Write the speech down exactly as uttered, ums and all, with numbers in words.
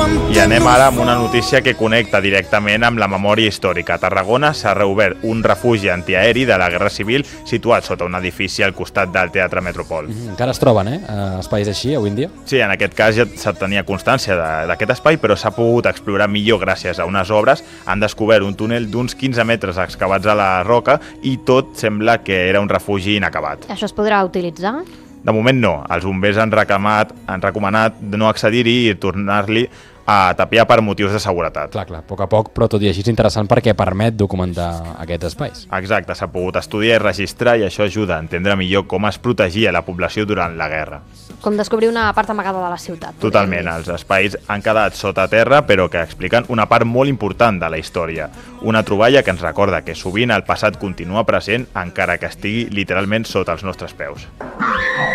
I anem ara amb una notícia que connecta directament amb la memòria històrica. A Tarragona s'ha reobert un refugi antiaeri de la Guerra Civil situat sota un edifici al costat del Teatre Metropol. Mm, encara es troben, eh? Espais així, avui en dia? Sí, en aquest cas ja se tenia constància d'aquest espai, però s'ha pogut explorar millor gràcies a unes obres. Han descobert un túnel d'uns quinze metres excavats a la roca i tot sembla que era un refugi inacabat. Això es podrà utilitzar? De moment no. Els bombers han, reclamat, han recomanat no accedir-hi i tornar-li a tapiar per motius de seguretat. Clar, clar, a poc a poc, però tot i així és interessant perquè permet documentar aquests espais. Exacte, s'ha pogut estudiar i registrar i això ajuda a entendre millor com es protegia la població durant la guerra. Com descobrir una part amagada de la ciutat. Totalment, els espais han quedat sota terra però que expliquen una part molt important de la història. Una troballa que ens recorda que sovint el passat continua present encara que estigui literalment sota els nostres peus.